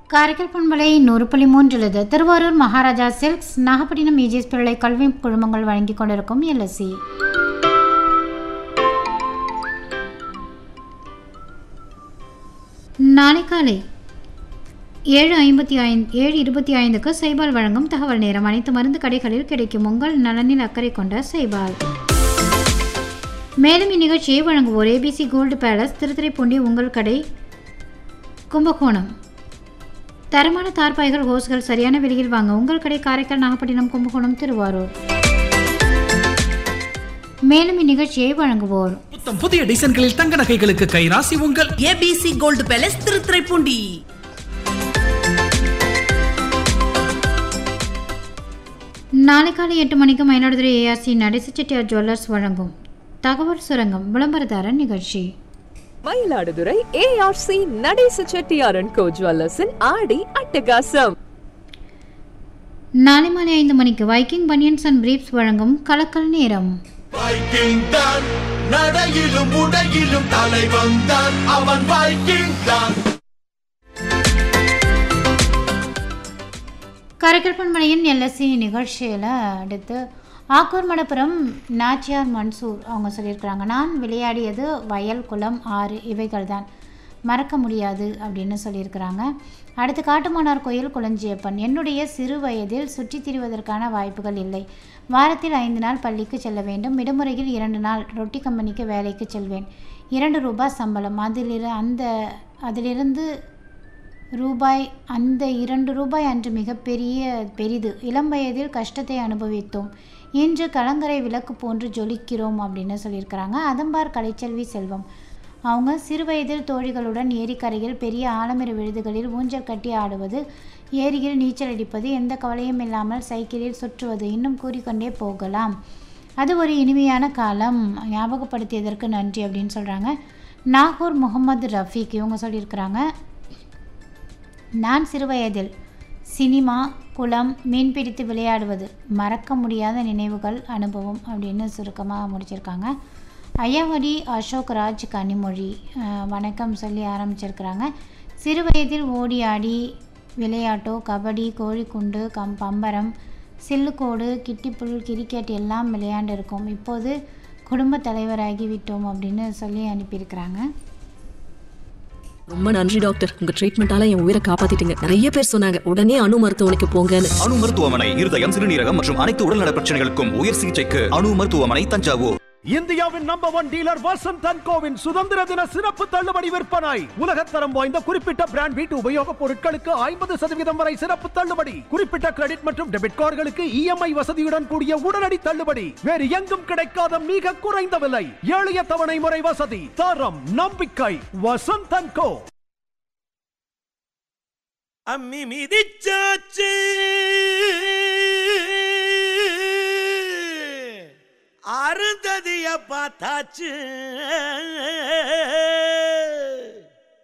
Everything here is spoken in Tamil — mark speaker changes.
Speaker 1: காரைக்கால் பண்பலை 100.3 திருவாரூர் மகாராஜா சில்க்ஸ் நாகப்பட்டினம் இஜிஎஸ் பிள்ளை கல்வி குழுமங்கள் வழங்கிக் கொண்டிருக்கும் எல்எஸ்சி. நாளை காலை 7:25க்கு சைபால் வழங்கும் தகவல் நேரம். அனைத்து மருந்து கடைகளில் கிடைக்கும். உங்கள் நலனில் அக்கறை கொண்ட சைபால். மேலும் இந்நிகழ்ச்சியை வழங்குவோர் ஏபிசி கோல்டு பேலஸ், திருத்துறைப்பூண்டி, உங்கள் கடை, கும்பகோணம். தரமான தார்பாய்கள், ஹோஸ்கள் சரியான விலையில் வாங்க உங்கள் கடை காரைக்கால், நாகப்பட்டினம், கும்பகோணம், திருவாரூர். மேலும் இந்நிகழ்ச்சியை வழங்குவோர்
Speaker 2: புதிய டிசைன்களில் தங்க நகைகளுக்கு கைராசி உங்கள்
Speaker 3: ஏபிசி கோல்டு பேலஸ், திருத்துறைப்பூண்டி.
Speaker 1: நாளை காலை 8 மணிக்கு மயிலாடுதுறை ஏஆர்சி நடேச செட்டியார் ஜுவல்லர்ஸ் வழங்கும் தகவல் சுரங்கம் விளம்பரதாரர் நிகழ்ச்சி.
Speaker 4: மயிலாடுதுறை ஏஆர்சி நடேச செட்டியார் அண்ட் கோ ஜுவல்லர்ஸின் ஆடி அட்டகாசம்.
Speaker 1: நாளை மாலை 5 மணிக்கு வைக்கிங் பனியன்ஸ் அண்ட் பிரீப்ஸ் வழங்கும் கலக்கல் நேரம்.
Speaker 5: வைக்கிங் தான் நடையிலும் உடையிலும் தலைவன் தான், அவன் வைக்கிங் தான்.
Speaker 1: காரைக்கால் பண்பலையின் எல்எஸ்சி நிகழ்ச்சியில் அடுத்து ஆக்கூர் மடப்புரம் நாச்சியார் மன்சூர் அவங்க சொல்லியிருக்கிறாங்க. நான் விளையாடியது வயல், குளம், ஆறு இவைகள் தான், மறக்க முடியாது அப்படின்னு சொல்லியிருக்கிறாங்க. அடுத்து காட்டுமன்னார் கோயில் குளஞ்சியப்பன், என்னுடைய சிறு வயதில் சுற்றித் திரிவதற்கான வாய்ப்புகள் இல்லை. வாரத்தில் 5 நாள் பள்ளிக்கு செல்ல வேண்டும். விடுமுறையில் 2 நாள் ரொட்டி கம்பெனிக்கு வேலைக்கு செல்வேன். 2 ரூபாய் சம்பளம். அதிலிருந்து அந்த 2 ரூபாய் அன்று பெரிது. இளம் வயதில் கஷ்டத்தை அனுபவித்தோம். இன்று கலங்கரை விளக்கு போன்று ஜொலிக்கிறோம் அப்படின்னு சொல்லியிருக்கிறாங்க. அதம்பார் கலைச்செல்வி செல்வம் அவங்க சிறு வயதில் தோழிகளுடன் ஏரிக்கரையில் பெரிய ஆலமர விழுதுகளில் ஊஞ்சல் கட்டி ஆடுவது, ஏரியில் நீச்சல் அடிப்பது, எந்த கவலையும் இல்லாமல் சைக்கிளில் சுற்றுவது, இன்னும் கூறிக்கொண்டே போகலாம். அது ஒரு இனிமையான காலம். ஞாபகப்படுத்தியதற்கு நன்றி அப்படின்னு சொல்கிறாங்க. நாகூர் முகமது ரஃபீக் இவங்க சொல்லியிருக்கிறாங்க. நான் சிறுவயதில் சினிமா, குளம், மீன் பிடித்து விளையாடுவது மறக்க முடியாத நினைவுகள், அனுபவம் அப்படின்னு சுருக்கமாக முடிச்சிருக்காங்க. ஐயாவடி அசோக்ராஜ் கனிமொழி வணக்கம் சொல்லி ஆரம்பிச்சிருக்கிறாங்க. சிறுவயதில் ஓடி ஆடி விளையாட்டோ கபடி, கோழிக்குண்டு, பம்பரம், சில்லுக்கோடு, கிட்டிப்புல், கிரிக்கெட் எல்லாம் விளையாண்டு இருக்கோம். இப்போது குடும்ப தலைவராகி விட்டோம் அப்படின்னு சொல்லி அனுப்பியிருக்கிறாங்க.
Speaker 6: ரொம்ப நன்றி டாக்டர், உங்க ட்ரீட்மெண்டால என் உயிரை காப்பாத்திட்டீங்க. நிறைய பேர் சொன்னாங்க உடனே அணு மருத்துவமனைக்கு போங்கன்னு.
Speaker 7: அணு மருத்துவமனை இருதயம், சிறுநீரகம் மற்றும் அனைத்து உடல்நல பிரச்சனைகளுக்கும் உயர் சிகிச்சைக்கு அணு மருத்துவமனை, தஞ்சாவூர்.
Speaker 5: இந்தியாவின் number 1 dealer Vasanth and CoWIN சுதந்திர தின சிறப்பு தள்ளுபடி விற்பனை. உலகத்தரம் வாய்ந்த குறிப்பிட்ட பிராண்ட் வீட்டு உபயோகப் பொருட்களுக்கு 50% வரை சிறப்பு தள்ளுபடி. குறிப்பிட்ட கிரெடிட் மற்றும் டெபிட் கார்டுகளுக்கு இஎம்ஐ வசதியுடன் கூடிய உடனடி தள்ளுபடி. வேறு எங்கும் கிடைக்காத மிக குறைந்த விலை, எளிய தவணை முறை வசதி, தரம், நம்பிக்கை. வசந்த் அண்ட் கோ.
Speaker 8: அம்மி மிதிச்சாச்சு அருந்ததிய பார்த்தாச்சு,